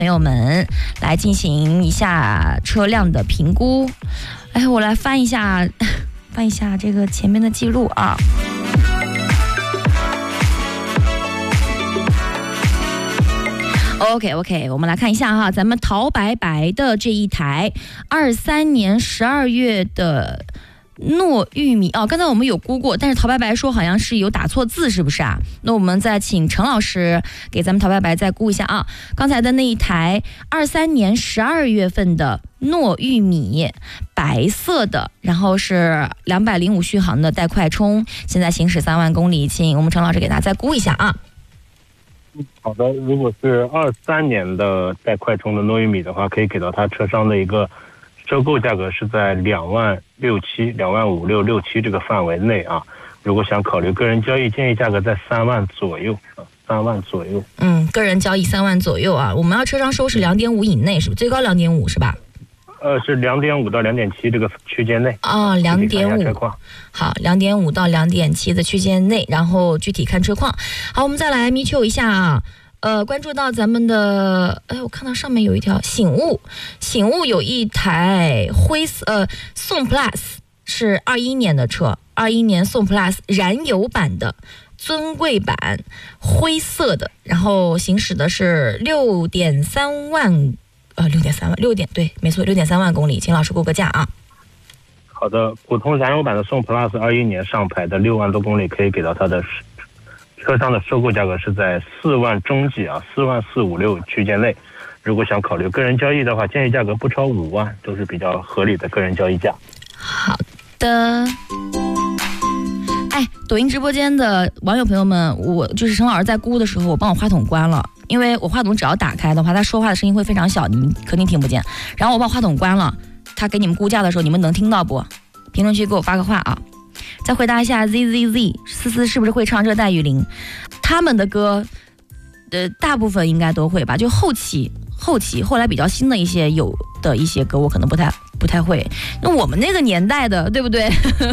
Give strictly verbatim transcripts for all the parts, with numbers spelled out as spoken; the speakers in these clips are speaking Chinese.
朋友们来进行一下车辆的评估。哎，我来翻一下，翻一下这个前面的记录啊。OK OK， 我们来看一下哈，咱们陶白白的这一台二三年十二月的糯玉米哦，刚才我们有估过，但是陶白白说好像是有打错字，是不是啊？那我们再请陈老师给咱们陶白白再估一下啊。刚才的那一台二三年十二月份的糯玉米，白色的，然后是两百零五续航的带快充，现在行驶三万公里，请我们陈老师给大家再估一下啊。 好的，如果是二三年的带快充的糯玉米的话，可以给到它车商的一个收购价格是在两万六七、两万五六、六七这个范围内啊。如果想考虑个人交易，建议价格在三万左右啊，三万左右。 嗯，个人交易三万左右啊。我们要车商收是两点五以内，是不是？最高两点五是吧？ 呃，是两点五到两点七这个区间内啊，两点五。好，两点五到两点七的区间内，然后具体看车况。好，我们再来咪秋一下啊。呃，关注到咱们的，哎，我看到上面有一条醒悟，醒悟有一台灰色呃宋 Plus 是二一年的车，二一年宋 Plus 燃油版的尊贵版，灰色的，然后行驶的是六点三万。呃，六点三万，六点对，没错，六点三万公里，请老师估个价啊。 好的，普通燃油版的宋 Plus 二一年上牌的六万多公里，可以给到它的车商的收购价格是在四万中几啊，四万四五六区间内。如果想考虑个人交易的话，建议价格不超五万，都是比较合理的个人交易价。 好的。哎，抖音直播间的网友朋友们，我就是陈老师在估的时候，我帮我话筒关了。因为我话筒只要打开的话，他说话的声音会非常小，你们肯定听不见。然后我把话筒关了，他给你们估价的时候，你们能听到不？评论区给我发个话啊！再回答一下 Z Z Z， 思思是不是会唱《热带雨林》？他们的歌，呃，大部分应该都会吧。就后期、后期、后来比较新的一些有的一些歌，我可能不太不太会。那我们那个年代的，对不对？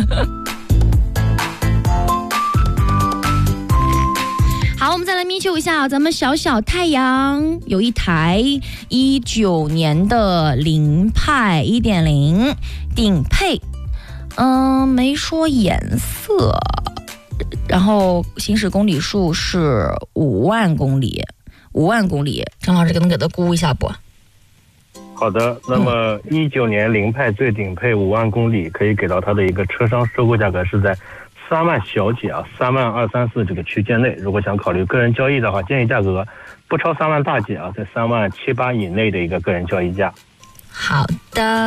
好，我们再来咪秋一下，咱们小小太阳有一台一九年的凌派 一点零 顶配，嗯、呃，没说颜色，然后行驶公里数是五万公里，五万公里，陈老师能给他估一下不？ 好的，那么一九年凌派最顶配五万公里，可以给到它的一个车商收购价格是在三万小几啊，三万二三四这个区间内。如果想考虑个人交易的话，建议价格不超三万大几啊，在三万七八以内的一个个人交易价。 好的。